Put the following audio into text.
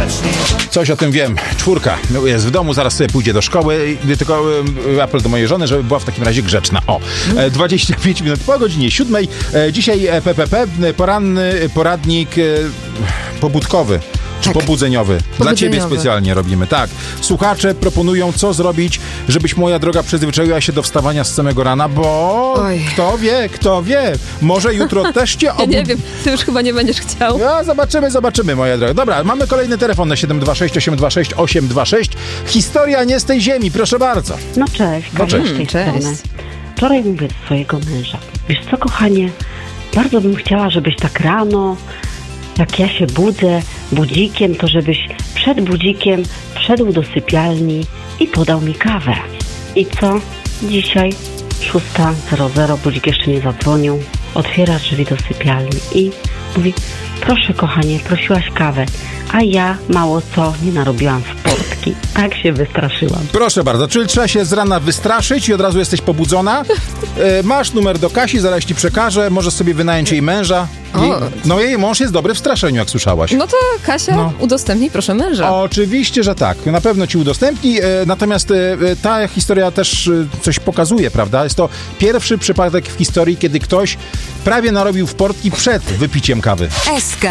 Coś o tym wiem. 4 jest w domu, zaraz sobie pójdzie do szkoły. Tylko apel do mojej żony, żeby była w takim razie grzeczna. 25 minut po godzinie 7. Dzisiaj PPP, poranny poradnik pobudkowy. Czy pobudzeniowy. Dla ciebie specjalnie robimy. Tak. Słuchacze proponują, co zrobić, żebyś, moja droga, przyzwyczaiła się do wstawania z samego rana, bo kto wie. Może jutro też cię Ja nie wiem, ty już chyba nie będziesz chciał. No, zobaczymy, moja droga. Dobra, mamy kolejny telefon na 726 826 826. Historia nie z tej ziemi, proszę bardzo. No cześć. Cześć. Wczoraj mówię do swojego męża. Wiesz co, kochanie, bardzo bym chciała, żebyś tak rano, jak ja się budzę budzikiem, to żebyś przed budzikiem wszedł do sypialni i podał mi kawę. I co? Dzisiaj 6:00, budzik jeszcze nie zadzwonił. Otwiera drzwi do sypialni i mówi: proszę kochanie, prosiłaś kawę. A ja mało co nie narobiłam w portki. Tak się wystraszyłam. Proszę bardzo, czyli trzeba się z rana wystraszyć i od razu jesteś pobudzona. Masz numer do Kasi, zaraz ci przekażę. Możesz sobie wynająć jej męża. Jej mąż jest dobry w straszeniu, jak słyszałaś. No to Kasia, udostępnij proszę męża. Oczywiście, że tak. Na pewno ci udostępni. Natomiast ta historia też coś pokazuje, prawda? Jest to pierwszy przypadek w historii, kiedy ktoś prawie narobił w portki przed wypiciem kawy. SK.